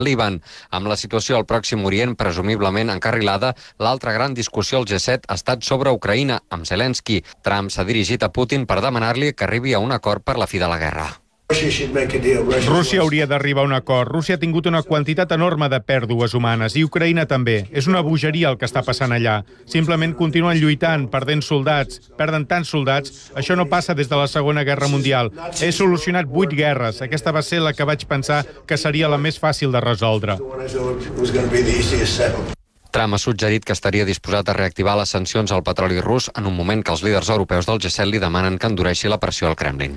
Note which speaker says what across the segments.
Speaker 1: Líban. Amb la situació al Pròxim Orient presumiblement encarrilada, l'altra gran discussió al G7 ha estat sobre Ucraïna, amb Zelensky. Trump s'ha dirigit a Putin per demanar-li que arribi a un acord per la fi de la guerra.
Speaker 2: Rússia hauria d'arribar a un acord. Rússia ha tingut una quantitat enorme de pèrdues humanes i Ucraïna també. És una bogeria el que està passant allà. Simplement continuen lluitant, perdent soldats. Perden tants soldats. Això no passa des de la Segona Guerra Mundial. He solucionat 8 guerres. Aquesta va ser la que vaig pensar que seria la més fàcil de resoldre.
Speaker 1: Trump ha suggerit que estaria disposat a reactivar les sancions al petroli rus en un moment que els líders europeus del G7 li demanen que endureixi la pressió al Kremlin.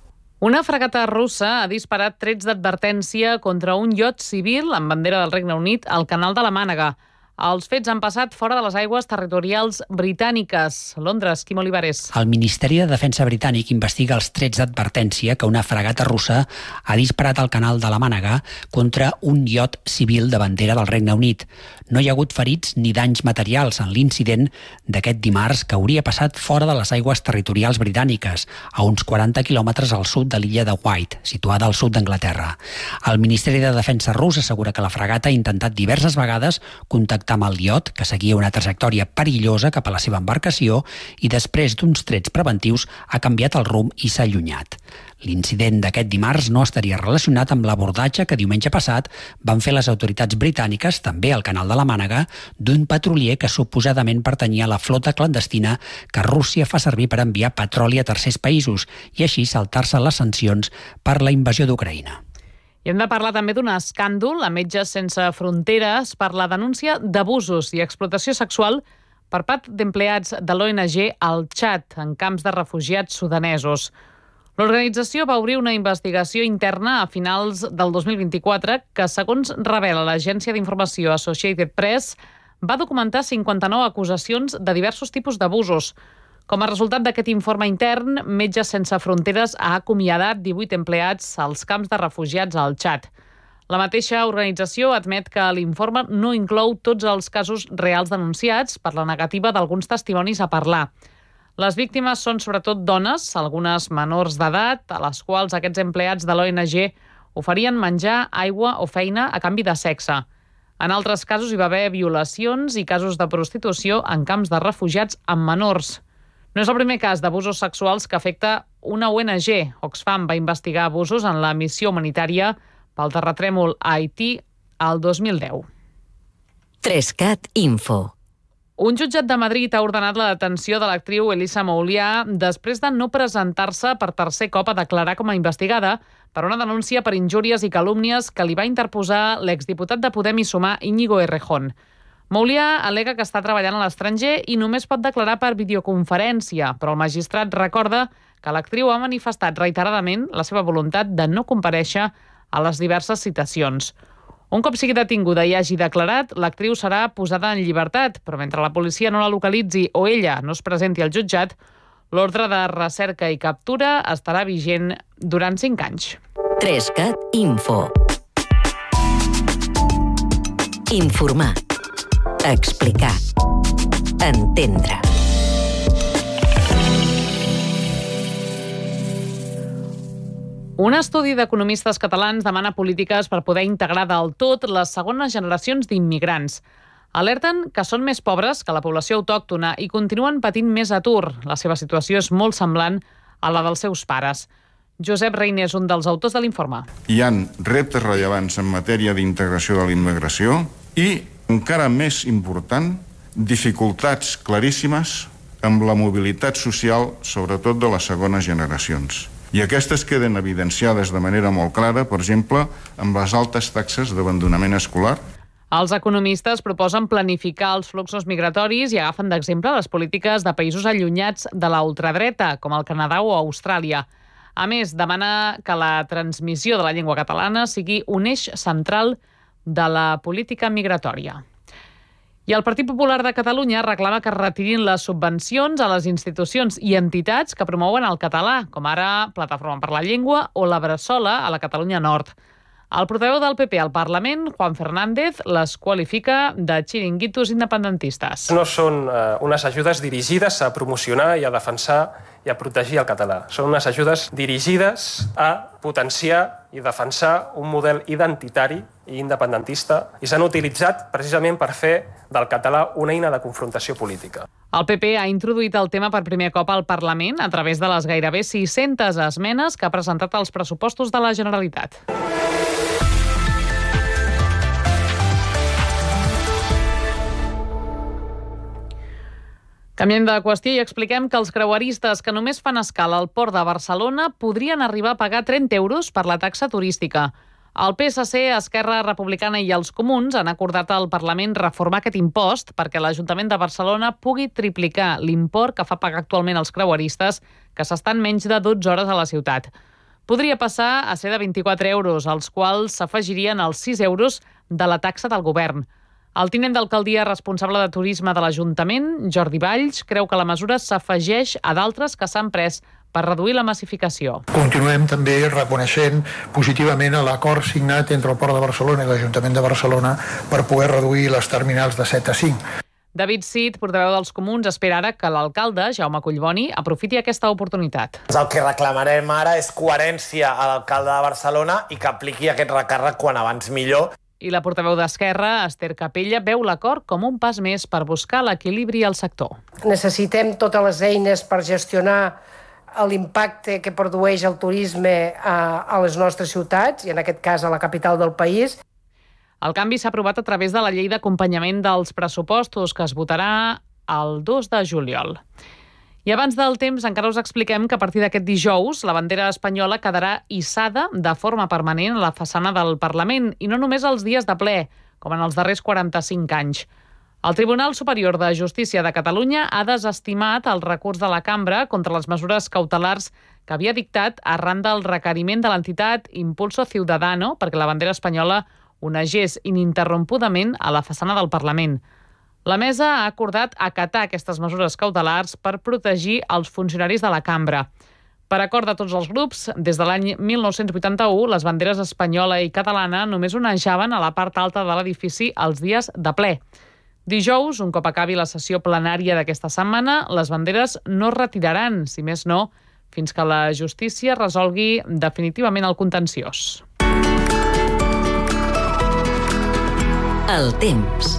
Speaker 3: Una fragata russa ha disparat trets d'advertència contra un iot civil amb bandera del Regne Unit al Canal de la Mànega. Els fets han passat fora de les aigües territorials britàniques. Londres, Quim Olivares.
Speaker 4: El Ministeri de Defensa britànic investiga els trets d'advertència que una fragata russa ha disparat al Canal de la Mànega contra un iot civil de bandera del Regne Unit. No hi ha hagut ferits ni danys materials en l'incident d'aquest dimarts que hauria passat fora de les aigües territorials britàniques, a uns 40 quilòmetres al sud de l'illa de White, situada al sud d'Anglaterra. El Ministeri de Defensa rus assegura que la fragata ha intentat diverses vegades contactar amb el iot, que seguia una trajectòria perillosa cap a la seva embarcació, i després d'uns trets preventius ha canviat el rumb i s'ha allunyat. L'incident d'aquest dimarts no estaria relacionat amb l'abordatge que diumenge passat van fer les autoritats britàniques, també al Canal de la Mànega, d'un petrolier que suposadament pertanyia a la flota clandestina que Rússia fa servir per enviar petroli a tercers països i així saltar-se les sancions per la invasió d'Ucraïna.
Speaker 3: I hem de parlar també d'un escàndol a Metges Sense Fronteres per la denúncia d'abusos i explotació sexual per part d'empleats de l'ONG al Txad, en camps de refugiats sudanesos. L'organització va obrir una investigació interna a finals del 2024 que, segons revela l'agència d'informació Associated Press, va documentar 59 acusacions de diversos tipus d'abusos. Com a resultat d'aquest informe intern, Metges Sense Fronteres ha acomiadat 18 empleats als camps de refugiats al Txad. La mateixa organització admet que l'informe no inclou tots els casos reals denunciats per la negativa d'alguns testimonis a parlar. Les víctimes són sobretot dones, algunes menors d'edat, a les quals aquests empleats de l'ONG oferien menjar, aigua o feina a canvi de sexe. En altres casos hi va haver violacions i casos de prostitució en camps de refugiats amb menors. No és el primer cas d'abusos sexuals que afecta una ONG. Oxfam va investigar abusos en la missió humanitària pel terratrèmol a Haití al 2010.
Speaker 5: 3CAT Info.
Speaker 3: Un jutjat de Madrid ha ordenat la detenció de l'actriu Elisa Moulià després de no presentar-se per tercer cop a declarar com a investigada per una denúncia per injúries i calúmnies que li va interposar l'exdiputat de Podem i Sumar Íñigo Errejón. Moulià al·lega que està treballant a l'estranger i només pot declarar per videoconferència, però el magistrat recorda que l'actriu ha manifestat reiteradament la seva voluntat de no comparèixer a les diverses citacions. Un cop sigui detinguda i hagi declarat, l'actriu serà posada en llibertat, però mentre la policia no la localitzi o ella no es presenti al jutjat, l'ordre de recerca i captura estarà vigent durant 5 anys.
Speaker 5: 3CAT Info. Informar. Explicar. Entendre.
Speaker 3: Un estudi d'economistes catalans demana polítiques per poder integrar del tot les segones generacions d'immigrants. Alerten que són més pobres que la població autòctona i continuen patint més atur. La seva situació és molt semblant a la dels seus pares. Josep Reiner és un dels autors de l'informe.
Speaker 6: Hi ha reptes rellevants en matèria d'integració de la immigració i, encara més important, dificultats claríssimes amb la mobilitat social, sobretot de les segones generacions. I aquestes queden evidenciades de manera molt clara, per exemple, amb les altes taxes d'abandonament escolar.
Speaker 3: Els economistes proposen planificar els fluxos migratoris i agafen d'exemple les polítiques de països allunyats de la ultradreta, com el Canadà o Austràlia. A més, demana que la transmissió de la llengua catalana sigui un eix central de la política migratòria. I el Partit Popular de Catalunya reclama que es retirin les subvencions a les institucions i entitats que promouen el català, com ara Plataforma per la Llengua o la Bressola a la Catalunya Nord. El portaveu del PP al Parlament, Juan Fernández, les qualifica de xiringuitos independentistes.
Speaker 7: No són unes ajudes dirigides a promocionar i a defensar i a protegir el català. Són unes ajudes dirigides a potenciar i defensar un model identitari i independentista i s'han utilitzat precisament per fer del català una eina de confrontació política.
Speaker 3: El PP ha introduït el tema per primer cop al Parlament a través de les gairebé 600 esmenes que ha presentat als pressupostos de la Generalitat. Canviem de qüestió i expliquem que els creueristes que només fan escala al port de Barcelona podrien arribar a pagar 30 euros per la taxa turística. El PSC, Esquerra Republicana i els Comuns han acordat al Parlament reformar aquest impost perquè l'Ajuntament de Barcelona pugui triplicar l'import que fa pagar actualment els creueristes que s'estan menys de 12 hores a la ciutat. Podria passar a ser de 24 euros, als quals s'afegirien els 6 euros de la taxa del govern. El tinent d'alcaldia responsable de turisme de l'Ajuntament, Jordi Valls, creu que la mesura s'afegeix a d'altres que s'han pres per reduir la massificació.
Speaker 8: Continuem també reconeixent positivament l'acord signat entre el Port de Barcelona i l'Ajuntament de Barcelona per poder reduir les terminals de 7 a 5.
Speaker 3: David Cid, portaveu dels Comuns, espera ara que l'alcalde, Jaume Collboni, aprofiti aquesta oportunitat.
Speaker 9: El que reclamarem ara és coherència a l'alcalde de Barcelona i que apliqui aquest recàrrec quan abans millor.
Speaker 3: I la portaveu d'Esquerra, Esther Capella, veu l'acord com un pas més per buscar l'equilibri al sector.
Speaker 10: Necessitem totes les eines per gestionar l'impacte que produeix el turisme a les nostres ciutats, i en aquest cas a la capital del país.
Speaker 3: El canvi s'ha aprovat a través de la llei d'acompanyament dels pressupostos, que es votarà el 2 de juliol. I abans del temps encara us expliquem que a partir d'aquest dijous la bandera espanyola quedarà hissada de forma permanent a la façana del Parlament, i no només els dies de ple, com en els darrers 45 anys. El Tribunal Superior de Justícia de Catalunya ha desestimat el recurs de la cambra contra les mesures cautelars que havia dictat arran del requeriment de l'entitat Impulso Ciudadano perquè la bandera espanyola onegés ininterrompudament a la façana del Parlament. La mesa ha acordat acatar aquestes mesures cautelars per protegir els funcionaris de la cambra. Per acord de tots els grups, des de l'any 1981, les banderes espanyola i catalana només onejaven a la part alta de l'edifici els dies de ple. Dijous, un cop acabi la sessió plenària d'aquesta setmana, les banderes no es retiraran, si més no, fins que la justícia resolgui definitivament el contenciós.
Speaker 5: El temps.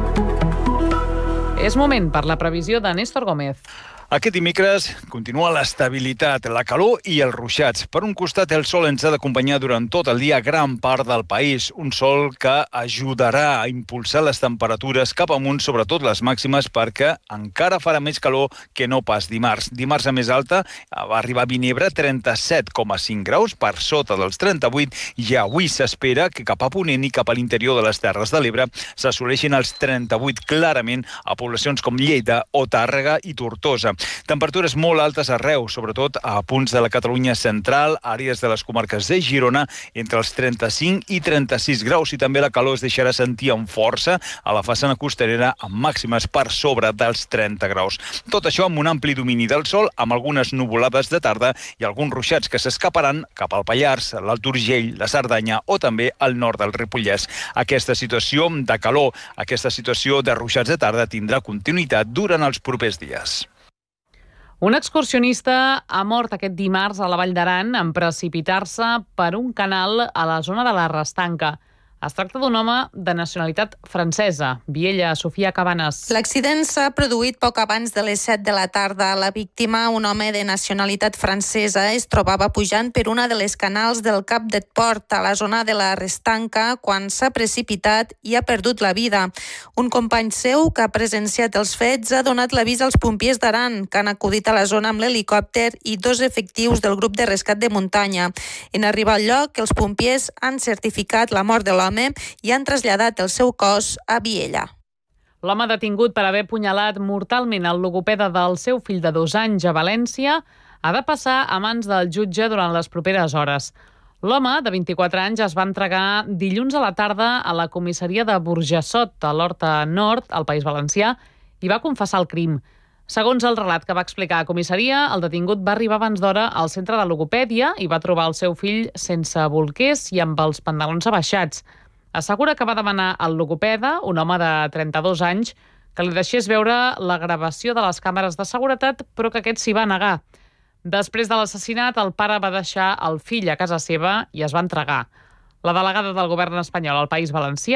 Speaker 3: És moment per la previsió de Néstor Gómez.
Speaker 11: Aquest dimecres continua l'estabilitat, la calor i els ruixats. Per un costat, el sol ens ha d'acompanyar durant tot el dia gran part del país. Un sol que ajudarà a impulsar les temperatures cap amunt, sobretot les màximes, perquè encara farà més calor que no pas dimarts. Dimarts a més alta va arribar a Vinebre 37,5 graus, per sota dels 38, i avui s'espera que cap a ponent i cap a l'interior de les Terres de l'Ebre s'assoleixin els 38 clarament a poblacions com Lleida o Tàrrega i Tortosa. Temperatures molt altes arreu, sobretot a punts de la Catalunya central, àrees de les comarques de Girona, entre els 35 i 36 graus, i també la calor es deixarà sentir amb força a la façana costanera, amb màximes per sobre dels 30 graus. Tot això amb un ampli domini del sol, amb algunes nuvolades de tarda i alguns ruixats que s'escaparan cap al Pallars, l'Alt Urgell, la Cerdanya o també al nord del Ripollès. Aquesta situació de calor, aquesta situació de ruixats de tarda tindrà continuïtat durant els propers dies.
Speaker 3: Un excursionista ha mort aquest dimarts a la Vall d'Aran en precipitar-se per un canal a la zona de la Restanca. Es tracta d'un home de nacionalitat francesa. Viella, Sofia Cabanes.
Speaker 12: L'accident s'ha produït poc abans de les 7 de la tarda. La víctima, un home de nacionalitat francesa, es trobava pujant per una de les canals del Cap d'Et Port, a la zona de la Restanca, quan s'ha precipitat i ha perdut la vida. Un company seu que ha presenciat els fets ha donat l'avís als pompiers d'Aran, que han acudit a la zona amb l'helicòpter i 2 efectius del grup de rescat de muntanya. En arribar al lloc, els pompiers han certificat la mort de l'home i han traslladat el seu cos a Viella.
Speaker 3: L'home detingut per haver apunyalat mortalment el logopeda del seu fill de 2 anys a València ha de passar a mans del jutge durant les properes hores. L'home, de 24 anys, es va entregar dilluns a la tarda a la comissaria de Burjassot, a l'Horta Nord, al País Valencià, i va confessar el crim. Segons el relat que va explicar a comissaria, el detingut va arribar abans d'hora al centre de logopèdia i va trobar el seu fill sense bolquers i amb els pantalons abaixats. Assegura que va demanar al logopeda, un home de 32 anys, que li deixés veure la gravació de les càmeres de seguretat, però que aquest s'hi va negar. Després de l'assassinat, el pare va deixar el fill a casa seva i es va entregar. La delegada del govern espanyol al País Valencià